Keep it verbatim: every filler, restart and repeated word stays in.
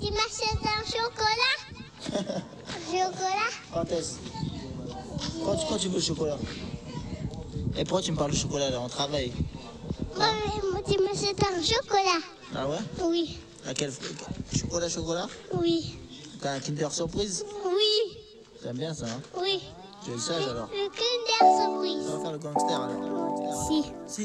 Tu m'achètes un chocolat? Chocolat? Quand est-ce quand, quand tu veux le chocolat? Et pourquoi tu me parles de chocolat là? On travaille. Moi, moi, tu m'achètes un chocolat? Ah ouais? Oui. À quel chocolat, chocolat? Oui. T'as un Kinder Surprise? Oui. T'aimes bien ça, hein? Oui. Tu es sage alors? Le Kinder Surprise. On va faire le gangster alors. Si. Si.